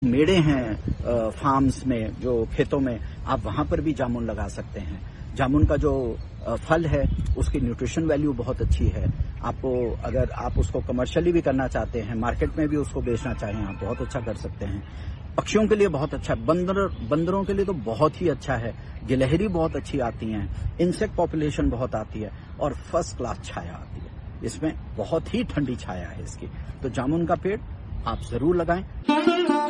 मेड़े हैं फार्म्स में, जो खेतों में, आप वहां पर भी जामुन लगा सकते हैं। जामुन का जो फल है उसकी न्यूट्रिशन वैल्यू बहुत अच्छी है। आपको अगर आप उसको कमर्शियली भी करना चाहते हैं, मार्केट में भी उसको बेचना चाहें, आप बहुत अच्छा कर सकते हैं। पक्षियों के लिए बहुत अच्छा है, बंदरों के लिए तो बहुत ही अच्छा है। गिलहरी बहुत अच्छी आती हैं, इंसेक्ट पॉपुलेशन बहुत आती है और फर्स्ट क्लास छाया आती है। इसमें बहुत ही ठंडी छाया है इसकी। तो जामुन का पेड़ आप जरूर लगाएं।